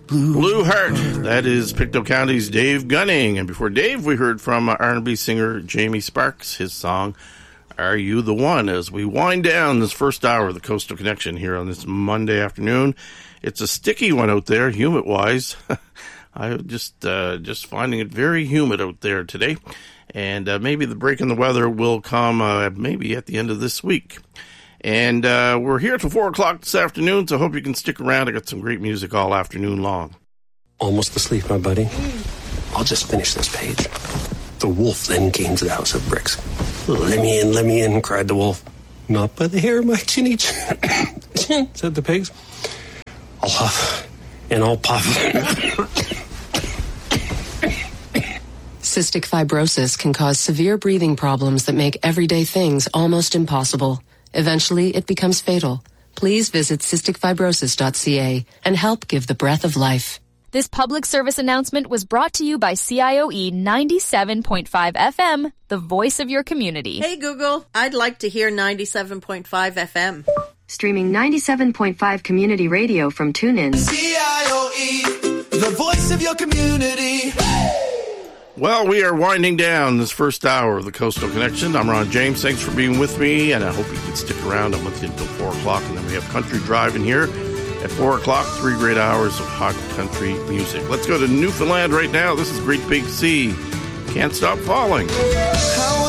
Blue Heart. That is Pictou County's Dave Gunning. And before Dave, we heard from R&B singer Jamie Sparks, his song, Are You the One? As we wind down this first hour of the Coastal Connection here on this Monday afternoon. It's a sticky one out there, humid-wise. I'm just finding it very humid out there today. And maybe the break in the weather will come maybe at the end of this week. And we're here till 4 o'clock this afternoon, so I hope you can stick around. I got some great music all afternoon long. Almost asleep, my buddy. I'll just finish this page. The wolf then came to the house of bricks. Let me in, cried the wolf. Not by the hair of my chinny chin, said the pigs. I'll huff and I'll puff. Cystic fibrosis can cause severe breathing problems that make everyday things almost impossible. Eventually, it becomes fatal. Please visit cysticfibrosis.ca and help give the breath of life. This public service announcement was brought to you by CIOE 97.5 FM, the voice of your community. Hey Google, I'd like to hear 97.5 FM. Streaming 97.5 community radio from TuneIn. CIOE, the voice of your community. Well, we are winding down this first hour of the Coastal Connection. I'm Ron James. Thanks for being with me, and I hope you can stick around. I'm with you until 4 o'clock, and then we have Country Drive in here at 4 o'clock. 3 great hours of hot country music. Let's go to Newfoundland right now. This is Great Big Sea. Can't Stop Falling.